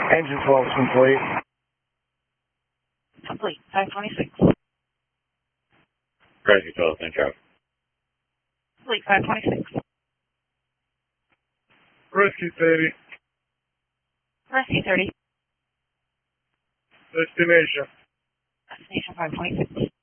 Engine 12 is complete. Complete. 526. Rescue 12, thank you. Complete. 526. Rescue 30. Rescue 30. Destination. Destination 526.